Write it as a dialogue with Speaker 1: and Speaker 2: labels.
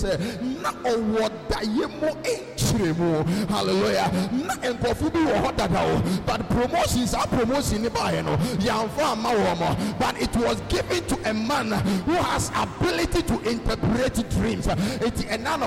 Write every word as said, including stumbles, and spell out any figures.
Speaker 1: say na owo daye mo enchire mo. Hallelujah. Na enkofu bi wo hodada, but promotions are promotion ni ba no yamfa ma wo mo, but it was given to a man who has ability to interpret dreams. It